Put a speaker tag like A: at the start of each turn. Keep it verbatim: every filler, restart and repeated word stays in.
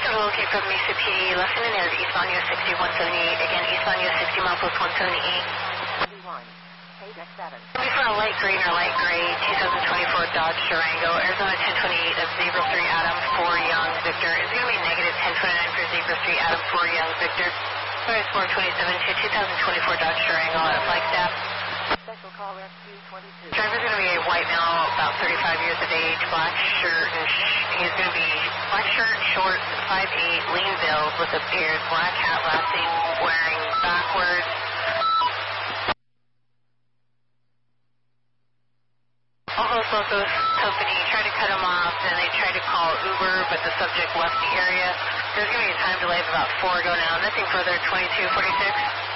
A: Total looking from Mesa P D, left in air, eastbound U S sixty, one seventy-eight. Again, eastbound U S sixty, milepost one seventy-eight. Looking for a light green or light gray, twenty twenty-four Dodge Durango, Arizona ten twenty-eight of Zebra three Adam, four Young Victor. It's going to be negative ten twenty-nine for Zebra three Adam, four Young Victor. Price four twenty-seven to twenty twenty-four Dodge Durango at Flagstaff.
B: Special call rescue twenty-two.
A: Driver's going to be a white male, about thirty-five years of age, black shirt, and sh- he's going to be black shirt, shorts, five eight, lean build with a beard, black hat, last name wearing backwards. Almost Locos company tried to cut him off, and they tried to call Uber, but the subject left the area. There's going to be a time delay of about four ago now. Nothing further, twenty-two forty-six.